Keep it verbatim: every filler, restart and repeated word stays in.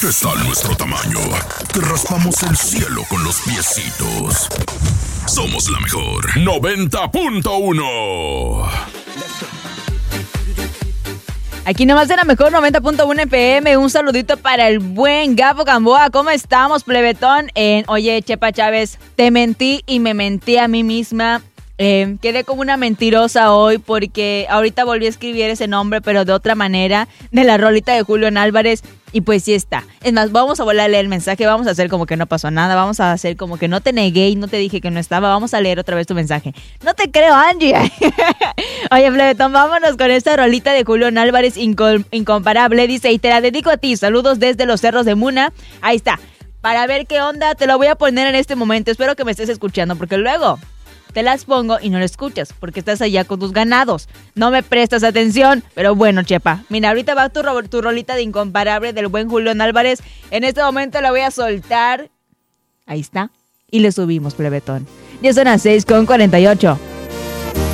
Está a nuestro tamaño, que raspamos el cielo con los piecitos. Somos la mejor noventa punto uno. Aquí nomás de la mejor noventa punto uno F M. Un saludito para el buen Gabo Gamboa. ¿Cómo estamos, plebetón? Eh, oye, Chepa Chávez, te mentí y me mentí a mí misma. Eh, quedé como una mentirosa hoy porque ahorita volví a escribir ese nombre, pero de otra manera, de la rolita de Julián Álvarez. Y pues sí está. Es más, vamos a volver a leer el mensaje, vamos a hacer como que no pasó nada, vamos a hacer como que no te negué y no te dije que no estaba, vamos a leer otra vez tu mensaje. No te creo, Angie. Oye, plebetón, vámonos con esta rolita de Julián Álvarez, inco- incomparable. Dice, y te la dedico a ti, saludos desde los cerros de Muna. Ahí está. Para ver qué onda, te lo voy a poner en este momento, espero que me estés escuchando, porque luego te las pongo y no lo escuchas, porque estás allá con tus ganados. No me prestas atención, pero bueno, Chepa. Mira, ahorita va tu, ro- tu rolita de incomparable del buen Julián Álvarez. En este momento la voy a soltar. Ahí está. Y le subimos, plebetón. Ya son las seis con cuarenta y ocho.